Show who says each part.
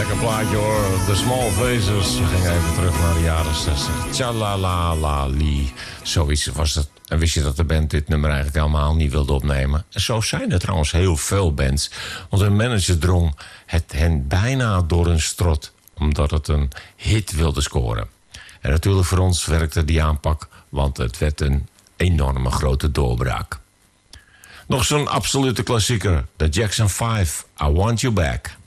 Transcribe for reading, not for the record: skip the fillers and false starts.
Speaker 1: Lekker plaatje hoor. The Small Faces. We gingen even terug naar de jaren 60. Tjalalali. Zoiets was het. En wist je dat de band dit nummer eigenlijk helemaal niet wilde opnemen? En zo zijn er trouwens heel veel bands. Want hun manager drong het hen bijna door hun strot, omdat het een hit wilde scoren. En natuurlijk voor ons werkte die aanpak, want het werd een enorme grote doorbraak. Nog zo'n absolute klassieker. The Jackson 5, I Want You Back.